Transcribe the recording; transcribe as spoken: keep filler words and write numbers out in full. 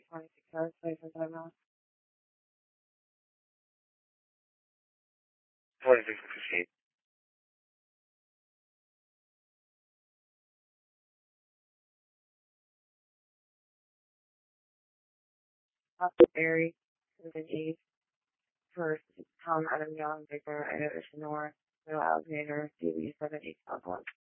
twenty-six hours, twenty-four time now. twenty-six to fifteen. Austin Berry, Susan East, First, Tom Adam Young, Victor Anderson North, Bill Alexander, C B seven eight one.